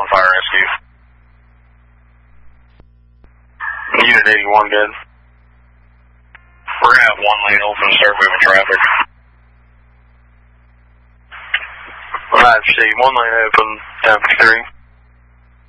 1 fire rescue. Unit 81, good. We're gonna have 1 lane open and start moving traffic. Alright, see, 1 lane open, 10 for 3.